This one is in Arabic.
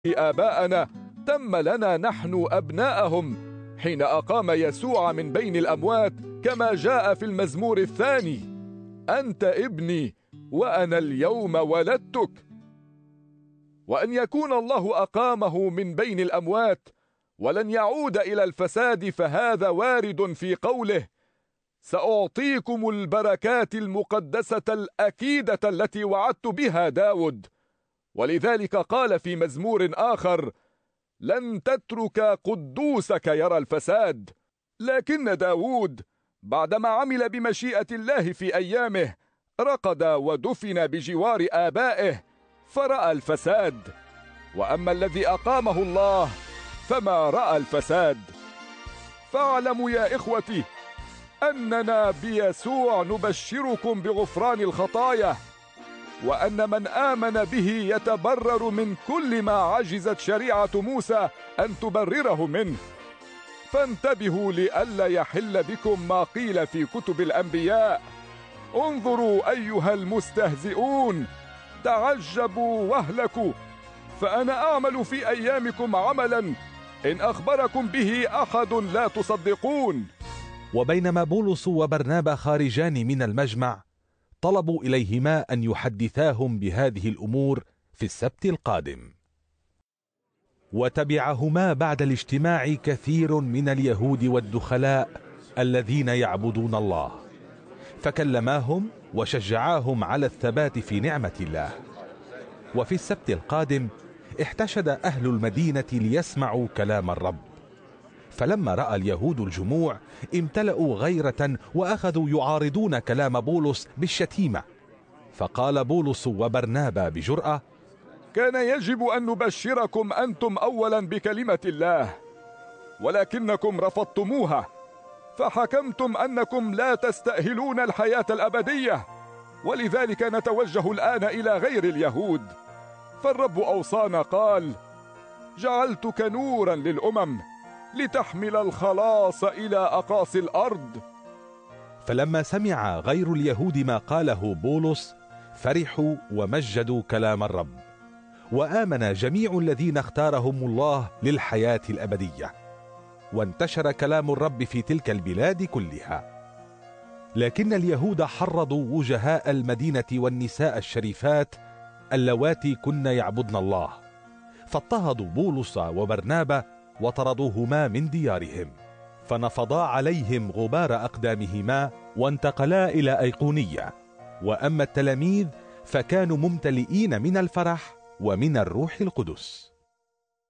آباءنا تم لنا نحن أبناءهم حين أقام يسوع من بين الأموات، كما جاء في المزمور 2: أنت ابني وأنا اليوم ولدتك. وأن يكون الله أقامه من بين الأموات ولن يعود إلى الفساد، فهذا وارد في قوله: سأعطيكم البركات المقدسة الأكيدة التي وعدت بها داود. ولذلك قال في مزمور آخر: لن تترك قدوسك يرى الفساد. لكن داود بعدما عمل بمشيئة الله في أيامه رقد ودفن بجوار آبائه فرأى الفساد، وأما الذي أقامه الله فما رأى الفساد. فاعلموا يا إخوتي أننا بيسوع نبشركم بغفران الخطايا، وأن من آمن به يتبرر من كل ما عجزت شريعة موسى أن تبرره منه. فانتبهوا لئلا يحل بكم ما قيل في كتب الأنبياء: انظروا أيها المستهزئون، تعجبوا واهلكوا، فأنا أعمل في أيامكم عملا إن أخبركم به أحد لا تصدقون. وبينما بولس وبرنابا خارجان من المجمع طلبوا إليهما أن يحدثاهم بهذه الأمور في السبت القادم. وتبعهما بعد الاجتماع كثير من اليهود والدخلاء الذين يعبدون الله، فكلماهم وشجعاهم على الثبات في نعمة الله. وفي السبت القادم احتشد أهل المدينة ليسمعوا كلام الرب، فلما رأى اليهود الجموع امتلأوا غيرة وأخذوا يعارضون كلام بولس بالشتيمة. فقال بولس وبرنابا بجرأة: كان يجب أن نبشركم أنتم أولا بكلمة الله، ولكنكم رفضتموها، فحكمتم أنكم لا تستأهلون الحياة الأبدية، ولذلك نتوجه الآن إلى غير اليهود. فالرب أوصانا قال: جعلتك نورا للأمم لتحمل الخلاص إلى أقاصي الأرض. فلما سمع غير اليهود ما قاله بولس فرحوا ومجدوا كلام الرب، وآمن جميع الذين اختارهم الله للحياة الأبدية، وانتشر كلام الرب في تلك البلاد كلها. لكن اليهود حرضوا وجهاء المدينة والنساء الشريفات اللواتي كن يعبدن الله، فاضطهدوا بولس وبرنابا وطردوهما من ديارهم، فنفضا عليهم غبار أقدامهما وانتقلا إلى أيقونية. وأما التلاميذ فكانوا ممتلئين من الفرح ومن الروح القدس.